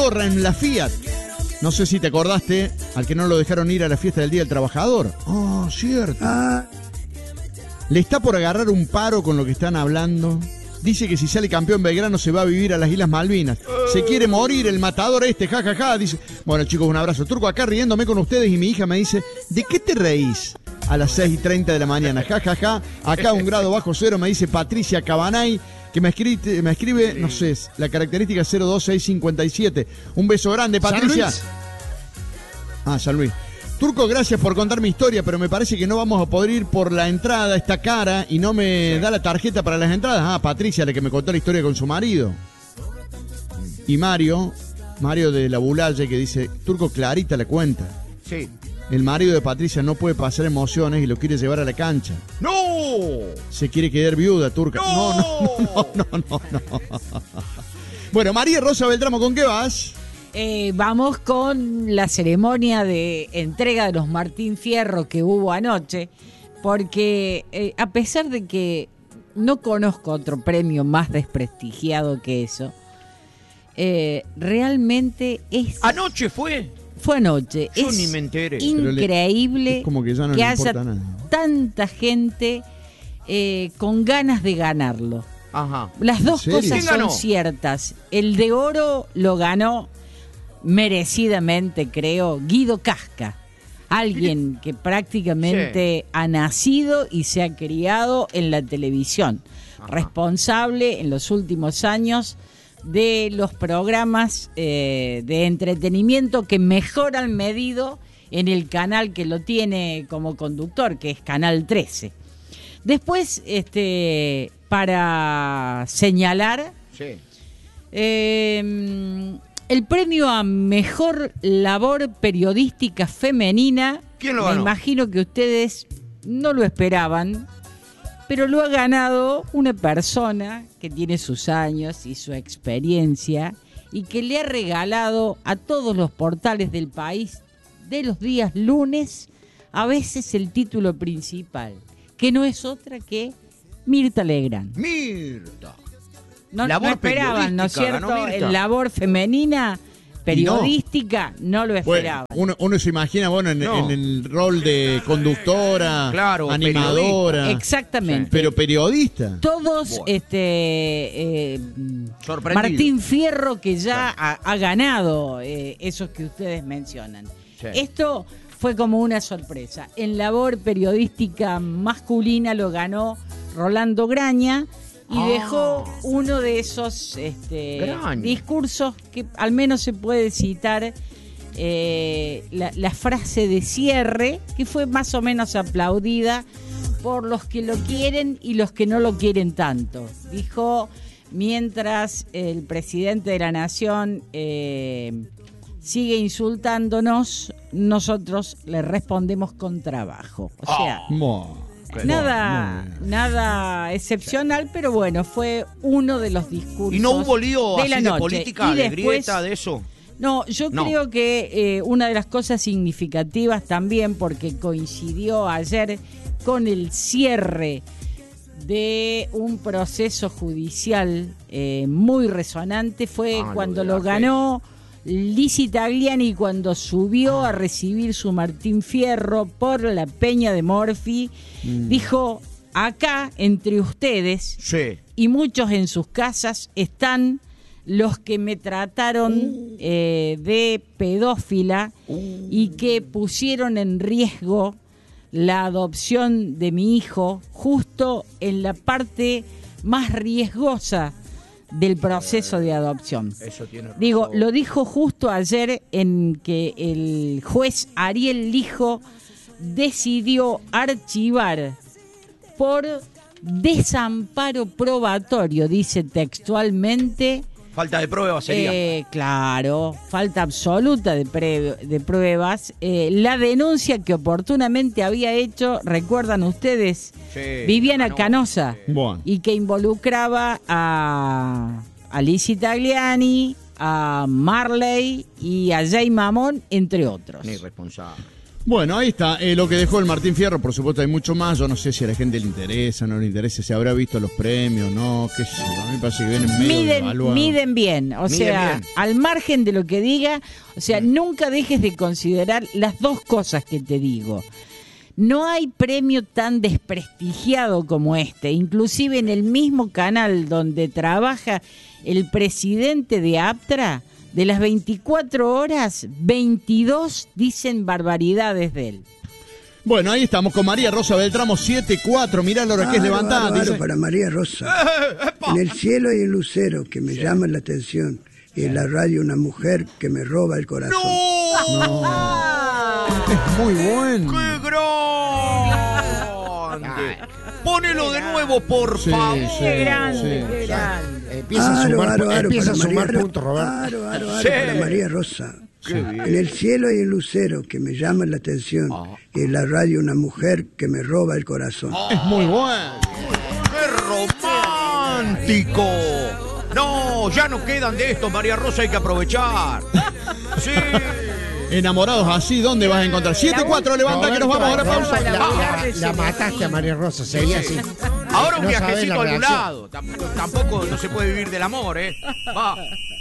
en la Fiat. No sé si te acordaste, al que no lo dejaron ir a la fiesta del Día del Trabajador. Oh, cierto. Le está por agarrar un paro con lo que están hablando. Dice que si sale campeón Belgrano se va a vivir a las Islas Malvinas. Se quiere morir el matador este, jajaja. Dice, bueno chicos, un abrazo. Turco, acá riéndome con ustedes y mi hija me dice, ¿de qué te reís? A las 6:30 de la mañana, jajaja. Acá 1 grado bajo cero, me dice Patricia Cabanay, que me escribe, no sé, la característica 02657. Un beso grande, Patricia. ¿San Luis? Ah, San Luis. Turco, gracias por contar mi historia, pero me parece que no vamos a poder ir por la entrada, está cara, y no me da la tarjeta para las entradas. Ah, Patricia, la que me contó la historia con su marido. Y Mario de la Bulalle, que dice, Turco, clarita la cuenta. Sí. El marido de Patricia no puede pasar emociones y lo quiere llevar a la cancha. ¡No! Se quiere quedar viuda, Turca. No. Bueno, María Rosa Beltramo, ¿con qué vas? Vamos con la ceremonia de entrega de los Martín Fierro que hubo anoche, porque a pesar de que no conozco otro premio más desprestigiado que eso, realmente es... ¿Anoche fue? Fue anoche. Yo es ni me enteré. Increíble es como que ya no que le haya importa nada. tanta gente con ganas de ganarlo. Ajá. Las dos ¿En serio? cosas ¿Quién ganó? son ciertas. El de oro lo ganó merecidamente, creo, Guido Casca. Alguien que prácticamente ha nacido y se ha criado en la televisión. Ajá. Responsable en los últimos años de los programas de entretenimiento que mejor han medido en el canal que lo tiene como conductor, que es Canal 13. Después, para señalar, Sí. el premio a mejor labor periodística femenina. ¿Quién lo me ganó? imagino que ustedes no lo esperaban, pero lo ha ganado una persona que tiene sus años y su experiencia y que le ha regalado a todos los portales del país de los días lunes a veces el título principal, que no es otra que Mirta Legrand. Mirta. No Labor esperaban, ¿no es periodística, cierto? ganó Mirta. En labor femenina, periodística, no lo Bueno, esperaban. uno se imagina, bueno, en el rol de conductora, Claro, animadora, Exactamente. pero periodista. Todos, Bueno. Sorprendido. Martín Fierro, que ya ha ganado esos que ustedes mencionan. Sí. Esto fue como una sorpresa. En labor periodística masculina lo ganó Rolando Graña y dejó uno de esos Graña. discursos que al menos se puede citar, la frase de cierre, que fue más o menos aplaudida por los que lo quieren y los que no lo quieren tanto. Dijo, mientras el presidente de la Nación sigue insultándonos, nosotros le respondemos con trabajo. O sea, nada excepcional, pero bueno, fue uno de los discursos. ¿Y no hubo lío de así la de noche. política, Y de después, grieta, de eso? No, yo No. creo que una de las cosas significativas también, porque coincidió ayer con el cierre de un proceso judicial muy resonante, fue cuando lo ganó Lizzy Tagliani, cuando subió a recibir su Martín Fierro por la Peña de Morphy. Dijo, acá entre ustedes Sí. y muchos en sus casas están los que me trataron de pedófila y que pusieron en riesgo la adopción de mi hijo justo en la parte más riesgosa del proceso de adopción. Eso tiene razón. Digo, lo dijo justo ayer en que el juez Ariel Lijo decidió archivar por desamparo probatorio, dice textualmente. Falta de prueba sería. Claro, falta absoluta de pruebas. La denuncia que oportunamente había hecho, recuerdan ustedes, Sí, Viviana no, Canosa, Bueno. y que involucraba a Lizzy Tagliani, a Marley y a Jay Mamón, entre otros. Ni responsable. Bueno, ahí está, lo que dejó el Martín Fierro, por supuesto hay mucho más, yo no sé si a la gente le interesa, no le interesa, si habrá visto los premios, no, qué sé yo, a mí me parece que vienen medio devaluados. Miden bien, o sea, al margen de lo que diga, o sea, nunca dejes de considerar las dos cosas que te digo. No hay premio tan desprestigiado como este, inclusive en el mismo canal donde trabaja el presidente de APTRA, de las 24 horas, 22 dicen barbaridades de él. Bueno, ahí estamos con María Rosa Beltramo, 7-4, mirá la hora que es levantada. Claro, para María Rosa. En el cielo hay un lucero que me llama la atención y en la radio una mujer que me roba el corazón. No. Es muy bueno. ¡Qué grande! Ponelo de nuevo, por favor. ¡Qué grande, qué grande! Empieza a sumar puntos, Roberto. Para María Rosa. En el cielo hay un lucero que me llama la atención y en la radio una mujer que me roba el corazón. Es muy bueno. ¡Qué romántico! No, ya no quedan de estos, María Rosa, hay que aprovechar. Sí. Enamorados así, ¿dónde vas a encontrar? 7-4, levanta que nos vamos ahora a pausa. La mataste a María Rosa, sería así. Ahora un No sabés viajecito la a algún reacción. lado. Tampoco no se puede vivir del amor, ¿eh? Va.